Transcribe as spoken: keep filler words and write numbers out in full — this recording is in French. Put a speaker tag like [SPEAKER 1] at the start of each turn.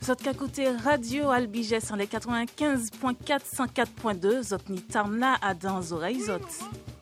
[SPEAKER 1] Zot ka koute Radio Albiges en les quatre-vingt-quinze point quatre, cent quatre point deux. Zot ni tam la à dans oreilles zot.